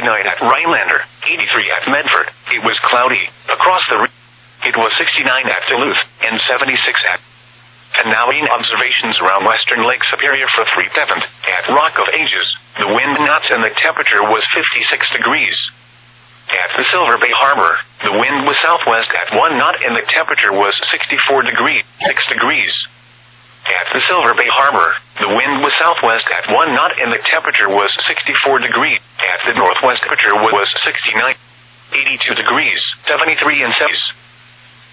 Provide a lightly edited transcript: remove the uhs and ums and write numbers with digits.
at Rhinelander, 83 at Medford. It was cloudy. Across the it was 69 at Duluth, and 76 at. And now in observations around western Lake Superior for 3/7. At Rock of Ages, the wind knots and the temperature was 56 degrees. At the Silver Bay Harbor, the wind was southwest at 1 knot and the temperature was 64 degrees, 6 degrees. At the Silver Bay Harbor, the wind was southwest at 1 knot and the temperature was 64 degrees. At the northwest temperature was 69, 82 degrees, 73 and 70.